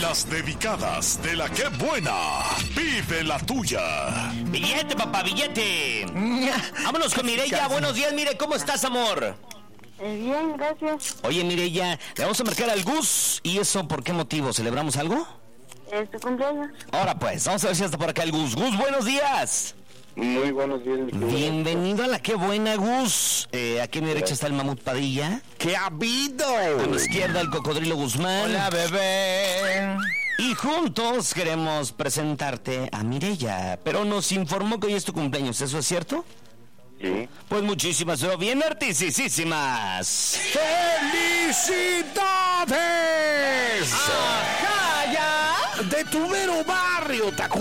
Las dedicadas de la que buena. Pide la tuya. Billete, papá, billete. Vámonos con Mireya. Buenos días, Mire, ¿cómo estás, amor? Bien, gracias. Oye, Mireya, le vamos a marcar al Gus. ¿Y eso por qué motivo? ¿Celebramos algo? Es tu cumpleaños. Ahora pues, vamos a ver si está por acá el Gus. Gus, buenos días. Muy buenos días. Bienvenido a la que buena, Gus. Aquí a mi derecha está el Mamut Padilla. ¿Qué ha habido? A mi izquierda el Cocodrilo Guzmán. Hola, bebé. Y juntos queremos presentarte a Mireya. Pero nos informó que hoy es tu cumpleaños, ¿eso es cierto? Sí. Pues muchísimas, pero bien artisísimas. ¡Felicidades! ¡Ajá, ya! De tu mero barrio, ¿te acuerdas?